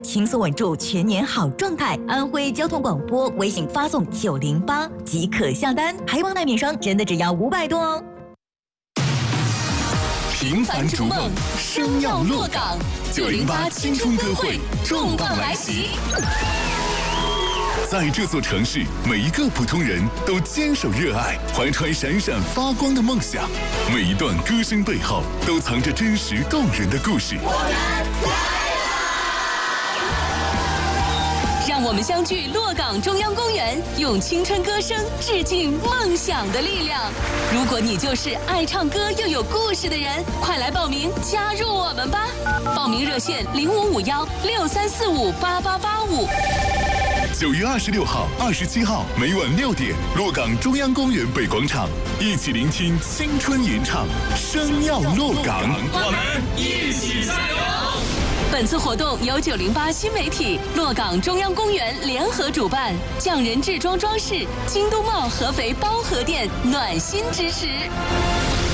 轻松稳住全年好状态。安徽交通广播微信发送908即可下单，还望代免双，真的只要500多哦。 平凡逐梦，生要落岗。908青春歌会重磅来袭。在这座城市，每一个普通人都坚守热爱，怀揣闪闪发光的梦想。每一段歌声背后，都藏着真实动人的故事。 我们来了！让我们相聚洛岗中央公园，用青春歌声致敬梦想的力量。如果你就是爱唱歌又有故事的人，快来报名加入我们吧！报名热线055163458885。 9月26号、27号每晚6点，洛岗中央公园北广场，一起聆听青春吟唱，生要落岗， 我们一起加油！ 本次活动由908新媒体、洛岗中央公园联合主办，匠人制装装饰、京都茂合肥包河店暖心支持。